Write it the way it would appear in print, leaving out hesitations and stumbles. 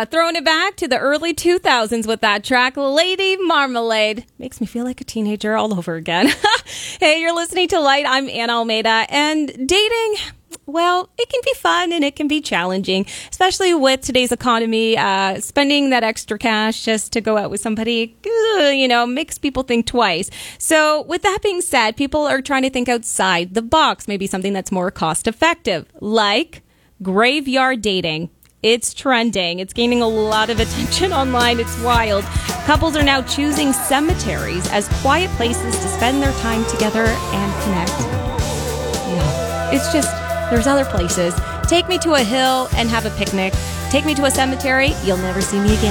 throwing it back to the early 2000s with that track, Lady Marmalade. Makes me feel like a teenager all over again. Hey, you're listening to Light. I'm Anna Almeida. And dating, well, it can be fun and it can be challenging, especially with today's economy. Spending that extra cash just to go out with somebody, makes people think twice. So with that being said, people are trying to think outside the box, maybe something that's more cost effective, like graveyard dating. It's trending. It's gaining a lot of attention online. It's wild. Couples are now choosing cemeteries as quiet places to spend their time together and connect. Yeah, it's just, there's other places. Take me to a hill and have a picnic. Take me to a cemetery, you'll never see me again.